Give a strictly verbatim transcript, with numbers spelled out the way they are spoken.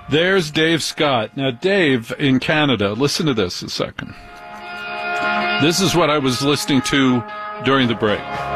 There's Dave Scott. Now, Dave in Canada, listen to this a second. This is what I was listening to during the break.